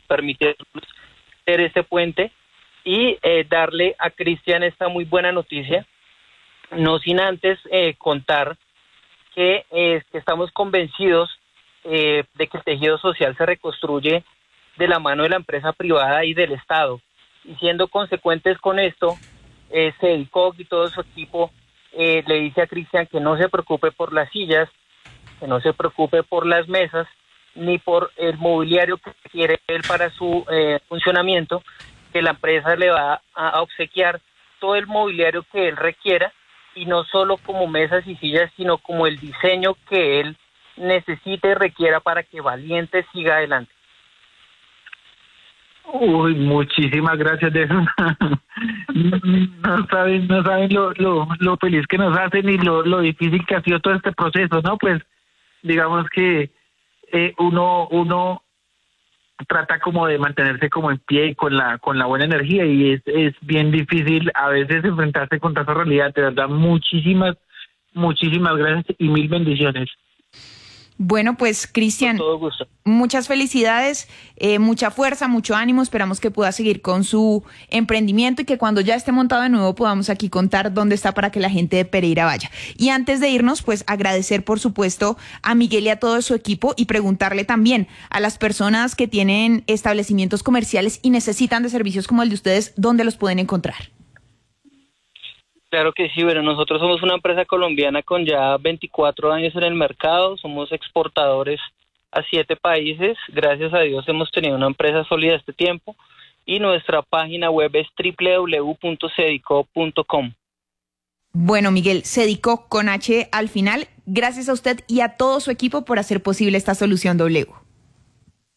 permitieron hacer este puente y darle a Cristian esta muy buena noticia, no sin antes contar que estamos convencidos de que el tejido social se reconstruye de la mano de la empresa privada y del Estado. Y siendo consecuentes con esto, Cedicoc y todo su equipo le dice a Cristian que no se preocupe por las sillas, que no se preocupe por las mesas, ni por el mobiliario que quiere él para su funcionamiento, que la empresa le va a obsequiar todo el mobiliario que él requiera, y no solo como mesas y sillas, sino como el diseño que él necesite y requiera para que Valiente siga adelante. Uy, muchísimas gracias de eso. No saben lo feliz que nos hacen y lo difícil que ha sido todo este proceso, ¿no? Pues digamos que uno trata como de mantenerse como en pie y con la buena energía, y es bien difícil a veces enfrentarse con esa realidad. De verdad, muchísimas gracias y mil bendiciones. Bueno, pues Cristian, muchas felicidades, mucha fuerza, mucho ánimo. Esperamos que pueda seguir con su emprendimiento y que cuando ya esté montado de nuevo podamos aquí contar dónde está para que la gente de Pereira vaya. Y antes de irnos, pues agradecer por supuesto a Miguel y a todo su equipo, y preguntarle también a las personas que tienen establecimientos comerciales y necesitan de servicios como el de ustedes, ¿dónde los pueden encontrar? Claro que sí, bueno, nosotros somos una empresa colombiana con ya 24 años en el mercado, somos exportadores a 7 países, gracias a Dios hemos tenido una empresa sólida este tiempo, y nuestra página web es www.cedicoc.com. Bueno, Miguel, Cedicoc con H al final, gracias a usted y a todo su equipo por hacer posible esta solución W.